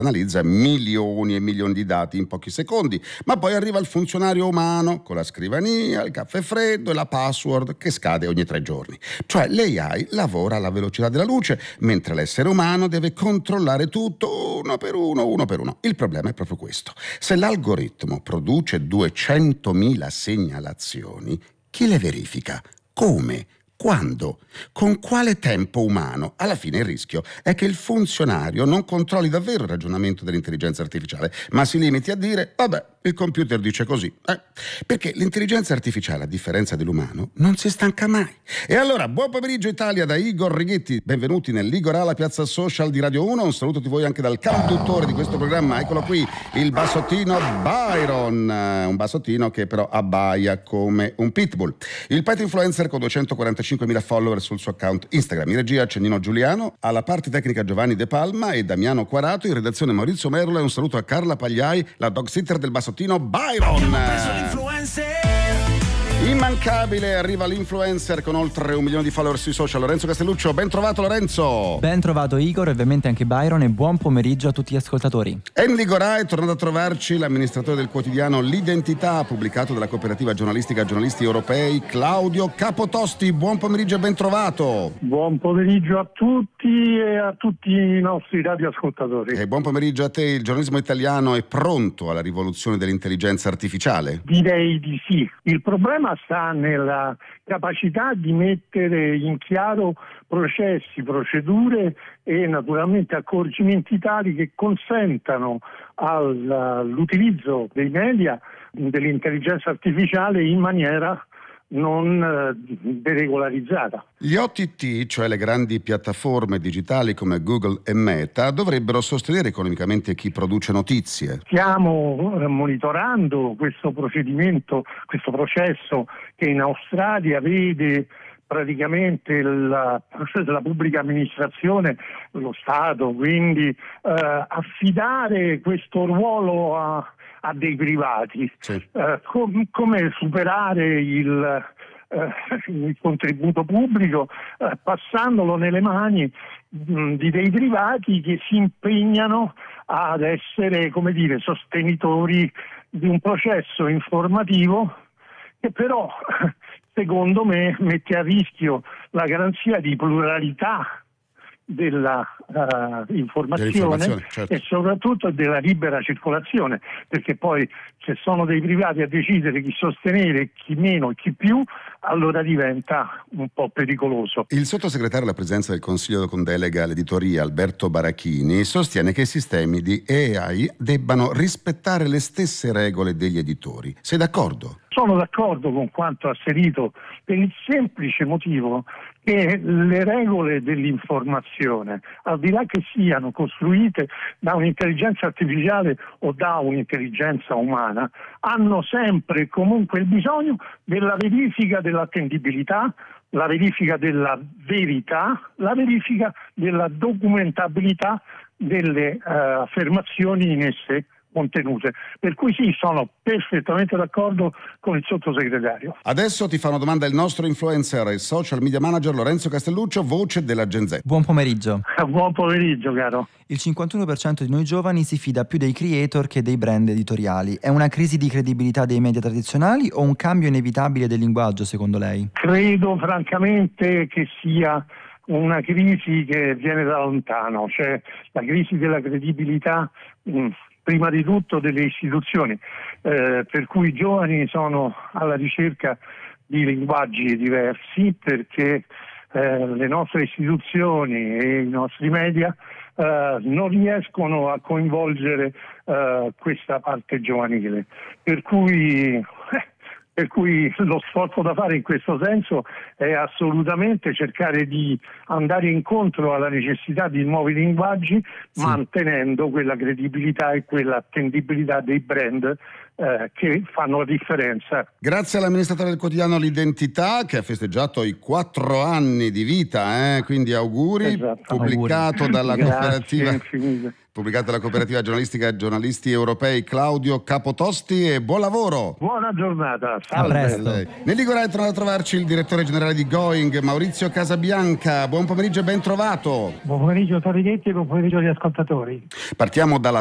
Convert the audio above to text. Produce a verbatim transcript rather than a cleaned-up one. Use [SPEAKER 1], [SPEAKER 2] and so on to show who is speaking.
[SPEAKER 1] analizza milioni e milioni di dati in pochi secondi, ma poi arriva il funzionario umano con la scrivania, il caffè freddo e la password che scade ogni tre giorni. Cioè l'A I lavora alla velocità della luce, mentre l'essere umano deve controllare tutto uno per uno, uno per uno. Il problema è proprio questo. Se l'algoritmo produce duecentomila segnalazioni, chi le verifica? Come? Quando? Con quale tempo umano? Alla fine il rischio è che il funzionario non controlli davvero il ragionamento dell'intelligenza artificiale, ma si limiti a dire, vabbè, il computer dice così. Eh? Perché l'intelligenza artificiale, a differenza dell'umano, non si stanca mai. E allora, buon pomeriggio Italia da Igor Righetti. Benvenuti nell'Igorala Piazza Social di Radio uno. Un saluto di voi anche dal conduttore di questo programma. Eccolo qui, il bassottino Byron. Un bassottino che però abbaia come un pitbull. Il pet influencer con duecentoquarantacinquemila follower sul suo account Instagram. In regia Cennino Giuliano, alla parte tecnica Giovanni De Palma e Damiano Quarato, in redazione Maurizio Merlo, e un saluto a Carla Pagliai, la dog sitter del bassottino Byron. Immancabile, arriva l'influencer con oltre un milione di follower sui social, Lorenzo Castelluccio. Ben trovato Lorenzo.
[SPEAKER 2] Ben trovato Igor, e ovviamente anche Byron, e buon pomeriggio a tutti gli ascoltatori.
[SPEAKER 1] Enrico Gorà è tornato a trovarci, l'amministratore del quotidiano L'Identità, pubblicato dalla cooperativa giornalistica Giornalisti Europei, Claudio Capotosti. Buon pomeriggio e ben trovato.
[SPEAKER 3] Buon pomeriggio a tutti e a tutti i nostri radioascoltatori.
[SPEAKER 1] E buon pomeriggio a te. Il giornalismo italiano è pronto alla rivoluzione dell'intelligenza artificiale?
[SPEAKER 3] Direi di sì. Il problema sta nella capacità di mettere in chiaro processi, procedure e naturalmente accorgimenti tali che consentano all'utilizzo dei media, dell'intelligenza artificiale in maniera non eh, deregolarizzata.
[SPEAKER 1] Gli O T T, cioè le grandi piattaforme digitali come Google e Meta, dovrebbero sostenere economicamente chi produce notizie.
[SPEAKER 3] Stiamo eh, monitorando questo procedimento, questo processo che in Australia vede praticamente la, la pubblica amministrazione, lo Stato, quindi eh, affidare questo ruolo a a dei privati, sì. eh, com- come superare il, eh, il contributo pubblico eh, passandolo nelle mani mh, di dei privati che si impegnano ad essere, come dire, sostenitori di un processo informativo che però secondo me mette a rischio la garanzia di pluralità della uh, informazione, certo. E soprattutto della libera circolazione, perché poi se sono dei privati a decidere chi sostenere, chi meno e chi più, allora diventa un po' pericoloso.
[SPEAKER 1] Il sottosegretario alla presidenza del Consiglio con delega all'editoria Alberto Barachini sostiene che i sistemi di A I debbano rispettare le stesse regole degli editori. Sei d'accordo?
[SPEAKER 3] Sono d'accordo con quanto asserito, per il semplice motivo che le regole dell'informazione, al di là che siano costruite da un'intelligenza artificiale o da un'intelligenza umana, hanno sempre e comunque il bisogno della verifica dell'attendibilità, la verifica della verità, la verifica della documentabilità delle uh, affermazioni in esse contenute. Per cui sì, sono perfettamente d'accordo con il sottosegretario.
[SPEAKER 1] Adesso ti fa una domanda il nostro influencer e social media manager Lorenzo Castelluccio, voce della Gen Z.
[SPEAKER 2] Buon pomeriggio.
[SPEAKER 3] Buon pomeriggio, caro.
[SPEAKER 2] Il cinquantuno per cento di noi giovani si fida più dei creator che dei brand editoriali. È una crisi di credibilità dei media tradizionali o un cambio inevitabile del linguaggio, secondo lei?
[SPEAKER 3] Credo francamente che sia una crisi che viene da lontano, cioè la crisi della credibilità mh, prima di tutto delle istituzioni, eh, per cui i giovani sono alla ricerca di linguaggi diversi, perché eh, le nostre istituzioni e i nostri media eh, non riescono a coinvolgere eh, questa parte giovanile, per cui eh, Per cui lo sforzo da fare in questo senso è assolutamente cercare di andare incontro alla necessità di nuovi linguaggi, sì, mantenendo quella credibilità e quella attendibilità dei brand eh, che fanno la differenza.
[SPEAKER 1] Grazie all'amministratore del quotidiano L'Identità, che ha festeggiato i quattro anni di vita, eh? Quindi auguri,
[SPEAKER 3] esatto.
[SPEAKER 1] pubblicato
[SPEAKER 3] auguri.
[SPEAKER 1] dalla
[SPEAKER 3] Grazie,
[SPEAKER 1] cooperativa
[SPEAKER 3] infinite.
[SPEAKER 1] pubblicato dalla cooperativa giornalistica Giornalisti Europei Claudio Capotosti, e buon lavoro.
[SPEAKER 3] Buona giornata,
[SPEAKER 2] A
[SPEAKER 3] salve.
[SPEAKER 2] presto.
[SPEAKER 1] Nel Ligure è tornato a trovarci il direttore generale di Going, Maurizio Casabianca. Buon pomeriggio e ben trovato.
[SPEAKER 3] Buon pomeriggio Torinetti e buon pomeriggio agli ascoltatori.
[SPEAKER 1] Partiamo dalla